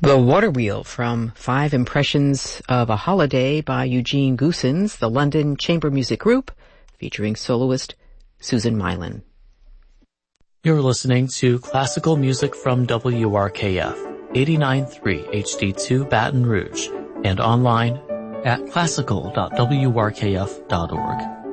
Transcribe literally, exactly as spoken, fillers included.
The Water Wheel from Five Impressions of a Holiday by Eugene Goossens, the London Chamber Music Group, featuring soloist Susan Mylan. You're listening to classical music from W R K F, eighty-nine point three H D two Baton Rouge, and online at classical dot w r k f dot org.